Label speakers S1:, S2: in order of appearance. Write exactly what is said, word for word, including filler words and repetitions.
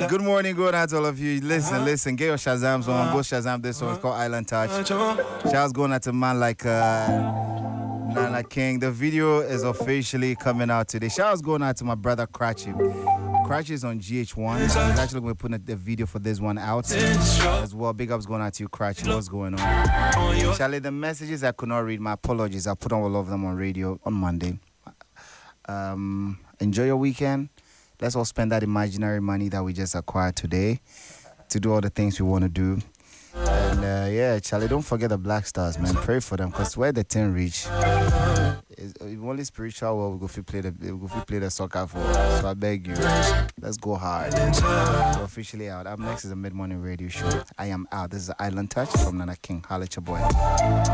S1: Good morning, good night to all of you. Listen, listen, get your Shazams on. Go Shazam this one. It's called Island Touch. Shouts going out to man like uh, Nana King. The video is officially coming out today. Shouts going out to my brother Cratchy. Cratchy is on G H one. He's actually going to put the video for this one out as well. Big ups going out to you, Cratchy. What's going on? Charlie, the messages I could not read, my apologies. I'll put all of them on radio on Monday. Um, enjoy your weekend. Let's all spend that imaginary money that we just acquired today to do all the things we want to do. And uh, yeah, Charlie, don't forget the Black Stars, man. Pray for them, because where the ten reach, is only spiritual world we go fi play the we go fi play the soccer for. So I beg you, let's go hard. We're officially out. Up next is a mid morning radio show. I am out. This is Island Touch from Nana King. Holla at your boy.